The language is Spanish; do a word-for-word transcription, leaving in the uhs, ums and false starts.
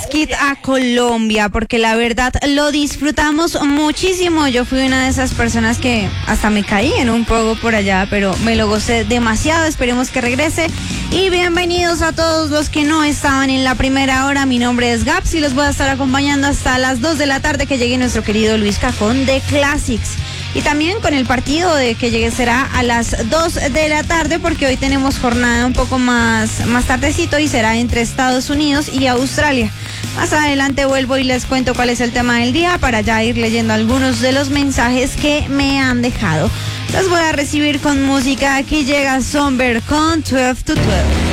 Wizkid a Colombia, porque la verdad lo disfrutamos muchísimo. Yo fui una de esas personas que hasta me caí en un poco por allá, pero me lo gocé demasiado. Esperemos que regrese. Y bienvenidos a todos los que no estaban en la primera hora. Mi nombre es Gaps y los voy a estar acompañando hasta las dos de la tarde que llegue nuestro querido Luis Cajón de Classics. Y también con el partido de que llegue será a las dos de la tarde, porque hoy tenemos jornada un poco más, más tardecito y será entre Estados Unidos y Australia. Más adelante vuelvo y les cuento cuál es el tema del día para ya ir leyendo algunos de los mensajes que me han dejado. Los voy a recibir con música. Aquí llega Somber con doce to doce.